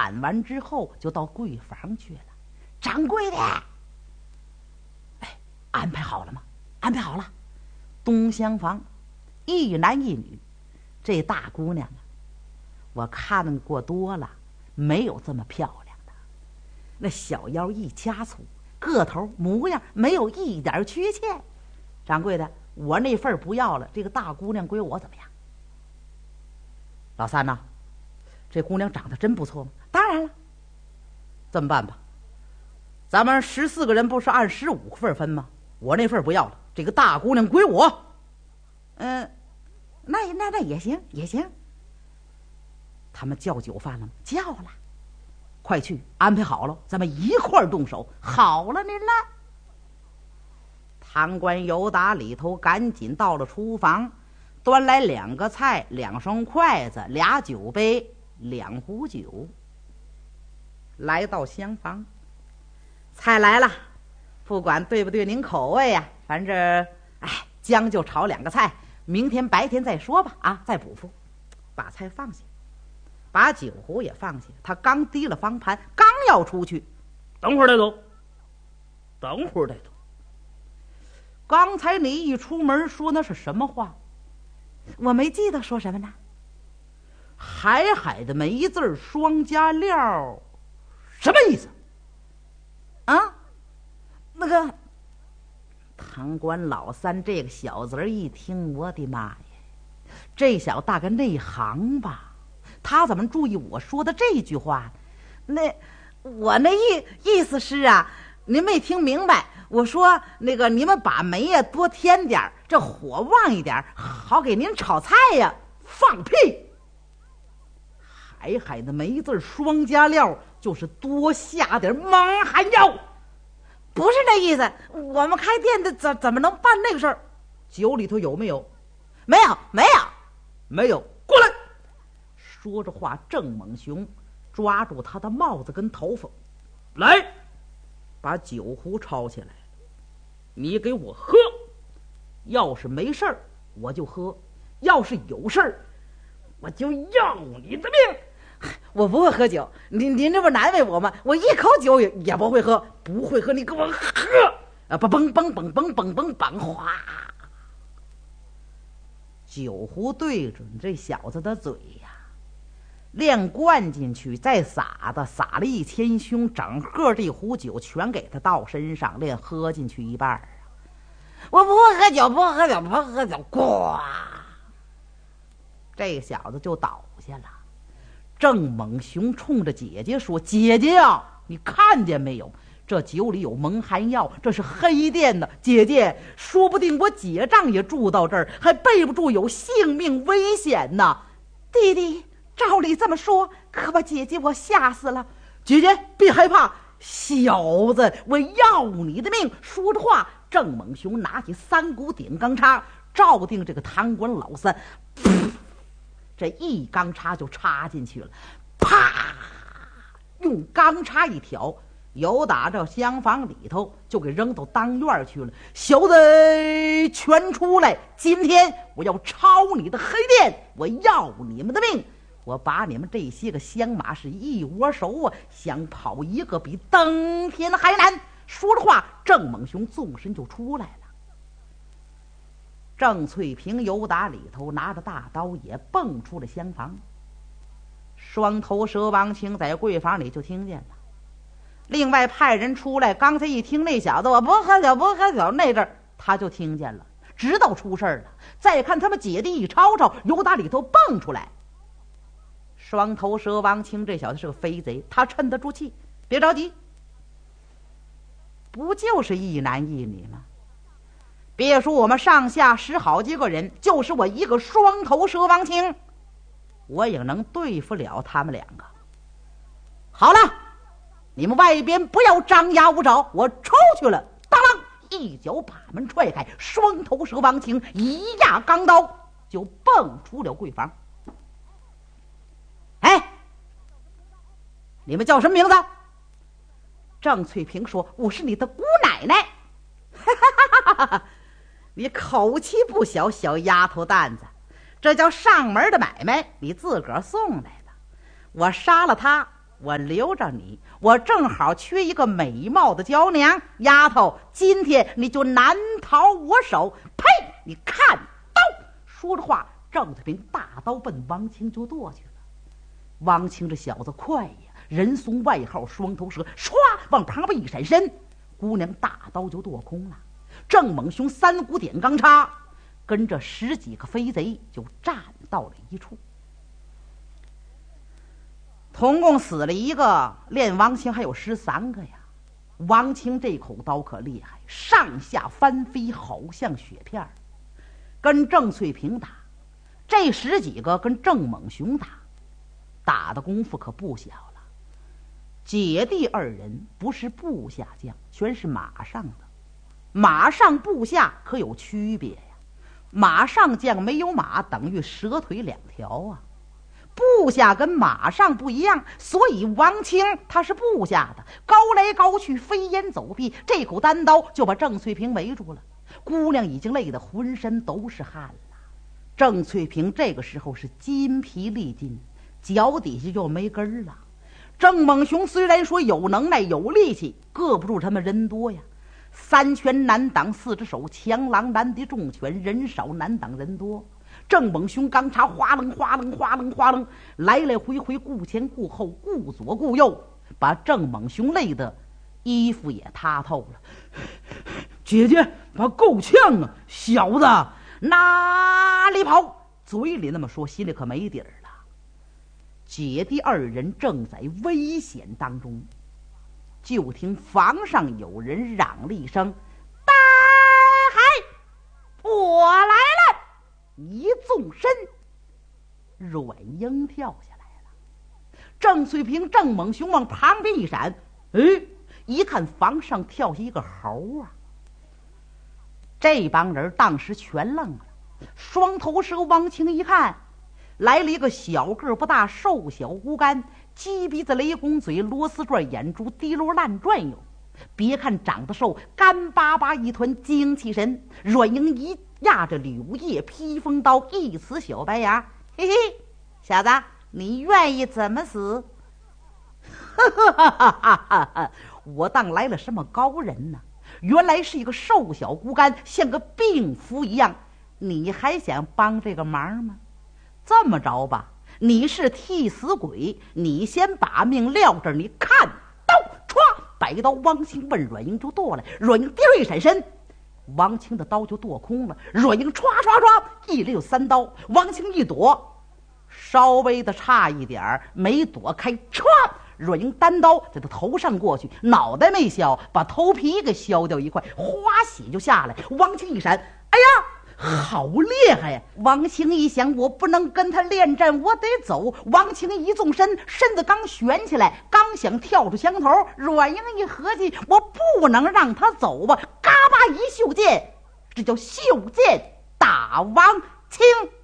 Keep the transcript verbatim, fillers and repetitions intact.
喊完之后，就到柜房去了。掌柜的，哎，安排好了吗？安排好了。东厢房，一男一女。这大姑娘啊，我看过多了，没有这么漂亮的。那小腰一掐粗，个头模样没有一点缺陷。掌柜的，我那份不要了，这个大姑娘归我怎么样？老三呐，这姑娘长得真不错吗？当然了。这么办吧，咱们十四个人不是按十五份分吗？我那份不要了，这个大姑娘归我。嗯，那那那也行也行。他们叫酒饭了吗？叫了。快去安排好了，咱们一块儿动手。好了您了。堂官尤达里头赶紧到了厨房，端来两个菜，两双筷子，俩酒杯，两壶酒。来到厢房，菜来了，不管对不对您口味呀、啊，反正哎，将就炒两个菜，明天白天再说吧，啊，再补付。把菜放下，把酒壶也放下。他刚提了方盘，刚要出去， 等会儿再走，等会儿再走。 刚才你一出门说那是什么话？我没记得说什么呢。海海的梅字双加料，什么意思？啊，那个堂官老三这个小子儿一听，我的妈呀，这小大概内行吧？他怎么注意我说的这句话？那我那意意思是啊，您没听明白。我说那个你们把煤呀多添点，这火旺一点，好给您炒菜呀。放屁！海海的梅字双加料就是多下点蒙汗药，不是那意思。我们开店的怎怎么能办那个事儿？酒里头有没有？没有，没有，没有。过来！说着话，郑猛雄抓住他的帽子跟头发， 来， 把酒壶抄起来，你给我喝。要是没事儿我就喝，要是有事儿我就要你的命。我不会喝酒，您您这不难为我吗？我一口酒也也不会喝，不会喝你给我喝啊！嘣嘣嘣嘣嘣嘣嘣嘣，哗！酒壶对准这小子的嘴呀，连灌进去，再撒的，撒了一千凶，整个这壶酒全给他倒身上，连喝进去一半啊！我不会喝酒，不会喝酒，不会喝酒，呱！这小子就倒下了。郑猛雄冲着姐姐说：“姐姐啊，你看见没有？这酒里有蒙汗药，这是黑店的。姐姐，说不定我姐丈也住到这儿，还备不住有性命危险呢。”弟弟，照理这么说，可把姐姐我吓死了。姐姐别害怕，小子，我要你的命！说着话，郑猛雄拿起三股顶钢叉，照定这个堂官老三。这一钢叉就插进去了，啪！用钢叉一挑，由打这厢房里头就给扔到当院去了。小子，全出来！今天我要抄你的黑店，我要你们的命！我把你们这些个乡马是一窝熟啊，想跑一个比登天还难。说着话，郑猛雄纵身就出来了。郑翠萍由打里头拿着大刀也蹦出了厢房。双头蛇王清在柜房里就听见了，另外派人出来，刚才一听那小子我不喝酒不喝酒，那阵儿他就听见了，知道出事了。再看他们姐弟一吵吵，由打里头蹦出来。双头蛇王清这小子是个飞贼，他沉得住气，别着急，不就是一男一女吗？别说我们上下十好几个人，就是我一个双头蛇王清，我也能对付了他们两个。好了，你们外边不要张牙舞爪，我出去了。当啷，一脚把门踹开，双头蛇王清一压钢刀就蹦出了柜房。哎，你们叫什么名字？郑翠萍说：“我是你的姑奶奶。”哈哈哈哈！你口气不小，小丫头蛋子，这叫上门的买卖，你自个儿送来的。我杀了他， 我留着你，我正好缺一个美貌的娇娘。丫头，今天你就难逃我手。呸！你看刀！说着话，郑翠萍大刀奔王清就剁去了。王清这小子快呀，人送外号双头蛇，唰往旁边一闪身，姑娘大刀就剁空了。郑猛雄三股点钢叉，跟着十几个飞贼就站到了一处。总共死了一个，练王清还有十三个呀。王清这口刀可厉害，上下翻飞，好像雪片儿，跟郑翠萍打。这十几个跟郑猛雄打，打的功夫可不小了。姐弟二人不是部下将，全是马上的。马上部下可有区别呀？马上将没有马，等于蛇腿两条啊。部下跟马上不一样，所以王清他是部下的，高来高去，飞檐走壁，这口单刀就把郑翠萍围住了。姑娘已经累得浑身都是汗了。郑翠萍这个时候是筋疲力尽，脚底下就没根儿了。郑猛雄虽然说有能耐有力气，搁不住他们人多呀。三拳难挡四只手，强狼难敌重拳，人少难挡人多。郑猛雄钢叉哗楞哗楞哗楞哗楞，来来回回顾前顾后，顾左顾右，把郑猛雄累得衣服也塌透了。 姐姐，把够呛啊！小子哪里跑？嘴里那么说，心里可没底儿了。姐弟二人正在危险当中，就听房上有人嚷了一声：“大海，我来了！”一纵身，阮英跳下来了。郑翠萍、郑猛雄往旁边一闪，哎，一看房上跳下一个猴啊！这帮人当时全愣了。双头蛇王清一看，来了一个小个不大、瘦小骨干，鸡鼻子、雷公嘴、螺丝转眼珠、滴溜烂转悠。别看长得瘦，干巴巴一团精气神。阮英一压着柳叶披风刀，一呲小白牙，嘿嘿，小子，你愿意怎么死？哈哈哈哈哈！我当来了什么高人呢？原来是一个瘦小骨干，像个病夫一样。你还想帮这个忙吗？这么着吧，你是替死鬼，你先把命撂这儿，你看刀歘，白刀王清奔阮英就剁来，阮英跌一闪身，王清的刀就剁空了，阮英唰唰唰一连有三刀，王清一躲，稍微的差一点儿没躲开，唰，阮英单刀在他头上过去，脑袋没削，把头皮给削掉一块，哗血就下来。王清一闪，哎呀，好厉害呀！王清一想，我不能跟他恋战，我得走。王清一纵身，身子刚悬起来，刚想跳出墙头，阮英一合计，我不能让他走吧，嘎巴一袖剑，这叫袖剑打王清。